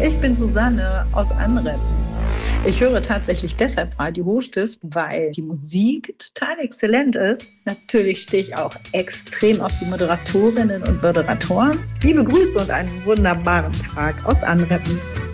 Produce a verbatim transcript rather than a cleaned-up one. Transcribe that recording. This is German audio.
Ich bin Susanne aus Anreppen. Ich höre tatsächlich deshalb Radio Hochstift, weil die Musik total exzellent ist. Natürlich stehe ich auch extrem auf die Moderatorinnen und Moderatoren. Liebe Grüße und einen wunderbaren Tag aus Anreppen.